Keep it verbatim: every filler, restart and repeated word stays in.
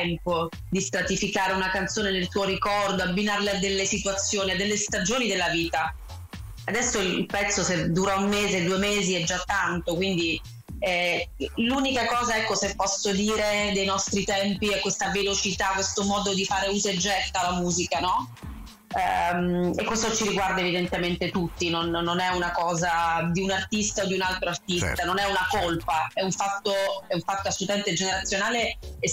tempo di stratificare una canzone nel tuo ricordo, abbinarla a delle situazioni, a delle stagioni della vita. Adesso il pezzo, se dura un mese, due mesi, è già tanto, quindi eh, l'unica cosa, ecco, se posso dire, dei nostri tempi è questa velocità, questo modo di fare usa e getta la musica, no? Um, e questo ci riguarda evidentemente tutti, non, non è una cosa di un artista o di un altro artista, certo. Non è una colpa, è un fatto, è un fatto assolutamente generazionale e